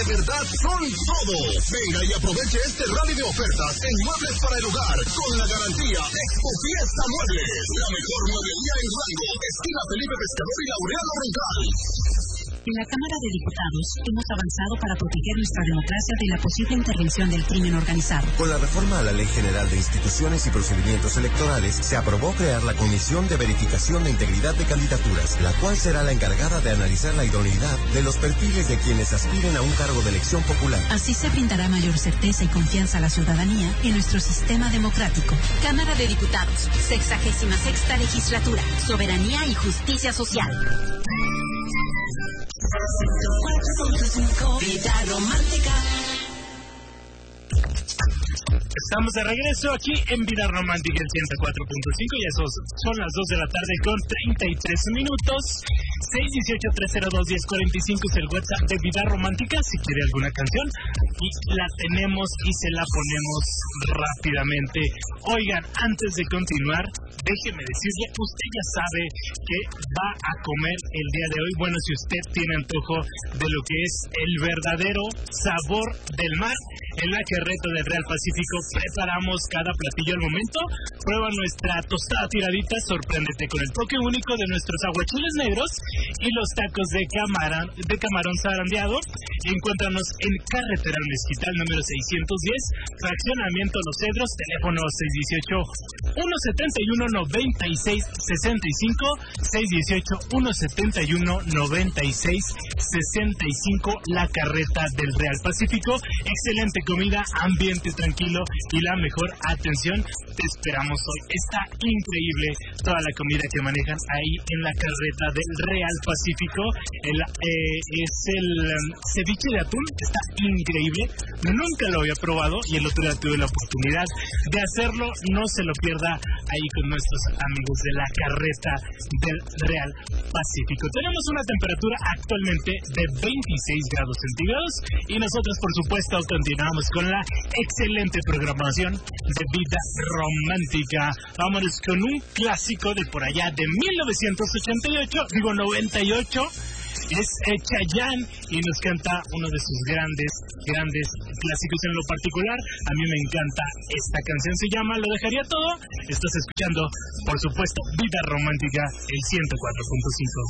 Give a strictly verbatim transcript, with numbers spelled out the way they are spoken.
De verdad son todo. Venga y aproveche este rally de ofertas en muebles para el hogar con la garantía Expo Fiesta Muebles. La mejor mueblería en Rango, esquina Felipe Pescador y Laureano Roncal. En la Cámara de Diputados hemos avanzado para proteger nuestra democracia de la posible intervención del crimen organizado. Con la reforma a la Ley General de Instituciones y Procedimientos Electorales, se aprobó crear la Comisión de Verificación de Integridad de Candidaturas, la cual será la encargada de analizar la idoneidad de los perfiles de quienes aspiren a un cargo de elección popular. Así se brindará mayor certeza y confianza a la ciudadanía en nuestro sistema democrático. Cámara de Diputados, sexagésima sexta legislatura, soberanía y justicia social. Vida romántica. Estamos de regreso aquí en Vida Romántica en ciento cuatro punto cinco. Ya son, son las dos de la tarde con treinta y tres minutos. seis uno ocho, tres cero dos, uno cero cuatro cinco es el WhatsApp de Vida Romántica. Si quiere alguna canción, y la tenemos y se la ponemos rápidamente. Oigan, antes de continuar, déjeme decirle, usted ya sabe que va a comer el día de hoy. Bueno, si usted tiene antojo de lo que es el verdadero sabor del mar, en la carreta del Real Pacífico preparamos cada platillo al momento. Prueba nuestra tostada tiradita, sorpréndete con el toque único de nuestros aguachiles negros y los tacos de camarón, de camarón zarandeado. Encuéntranos en Carretera al Mezquital número seiscientos diez, fraccionamiento Los Cedros, teléfono seis uno ocho, uno siete uno, nueve seis seis cinco, seis uno ocho, uno siete uno, nueve seis seis cinco, la carreta del Real Pacífico. Excelente comida, ambiente tranquilo y la mejor atención. Te esperamos hoy. Está increíble toda la comida que manejan ahí en la carreta del Real Pacífico. El, eh, es el um, ceviche de atún, está increíble. Nunca lo había probado y el otro día tuve la oportunidad de hacerlo. No se lo pierda ahí con nuestros amigos de la carreta del Real Pacífico. Tenemos una temperatura actualmente de veintiséis grados centígrados y nosotros, por supuesto, continuamos con la excelente programación de Vida Romántica. Vámonos con un clásico de por allá de mil novecientos ochenta y ocho, digo noventa y ocho. Es Chayanne y nos canta uno de sus grandes, grandes clásicos. En lo particular, a mí me encanta esta canción. Se llama Lo Dejaría Todo. Estás escuchando, por supuesto, Vida Romántica, el ciento cuatro punto cinco.